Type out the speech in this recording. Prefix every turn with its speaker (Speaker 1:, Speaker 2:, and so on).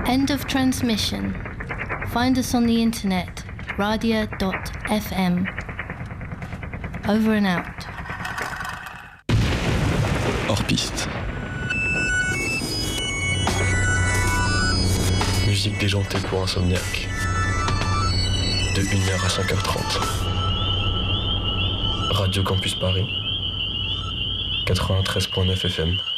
Speaker 1: End of transmission. Find us on the internet, radia.fm. Over and out.
Speaker 2: Hors piste. Musique déjantée pour insomniaque. De 1h à 5h30. Radio Campus Paris. 93.9 FM.